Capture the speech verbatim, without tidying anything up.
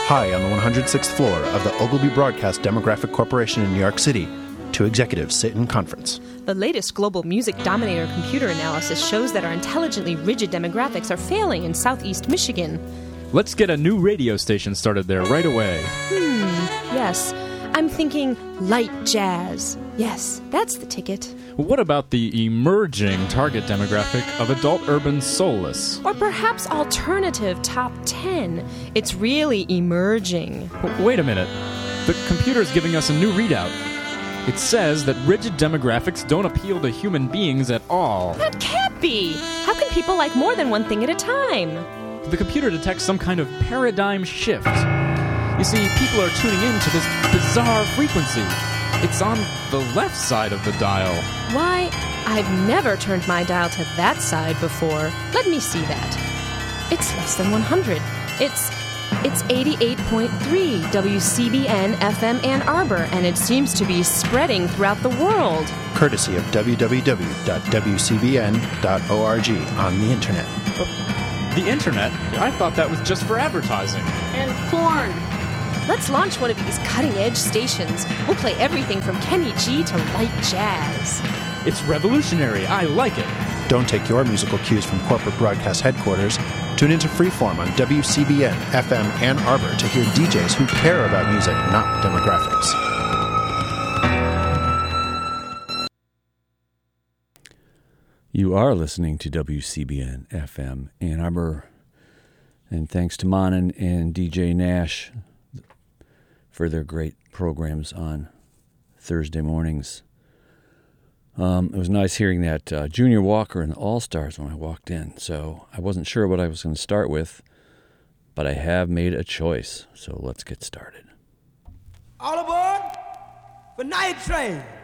High on the one hundred sixth floor of the Ogilvy Broadcast Demographic Corporation in New York City, two executives sit in conference. The latest global music dominator computer analysis shows that our intelligently rigid demographics are failing in southeast Michigan. Let's get a new radio station started there right away. Hmm, yes. I'm thinking light jazz. Yes, that's the ticket. What about the emerging target demographic of adult urban soulless? Or perhaps alternative top ten. It's really emerging. W- wait a minute. The computer's giving us a new readout. It says that rigid demographics don't appeal to human beings at all. That can't be! How can people like more than one thing at a time? The computer detects some kind of paradigm shift. You see, people are tuning in to this bizarre frequency. It's on the left side of the dial. Why, I've never turned my dial to that side before. Let me see that. It's less than one hundred. It's it's eighty-eight point three W C B N F M Ann Arbor, and it seems to be spreading throughout the world. Courtesy of w w w dot w c b n dot org on the internet. The internet? I thought that was just for advertising. And porn. Let's launch one of these cutting-edge stations. We'll play everything from Kenny G to light jazz. It's revolutionary. I like it. Don't take your musical cues from corporate broadcast headquarters. Tune into Freeform on W C B N F M Ann Arbor to hear D Js who care about music, not demographics. You are listening to W C B N F M Ann Arbor. And thanks to Monin and D J Nash for their great programs on Thursday mornings. Um, it was nice hearing that uh, Junior Walker and the All-Stars when I walked in. So I wasn't sure what I was going to start with, but I have made a choice. So let's get started. All aboard for Night Train.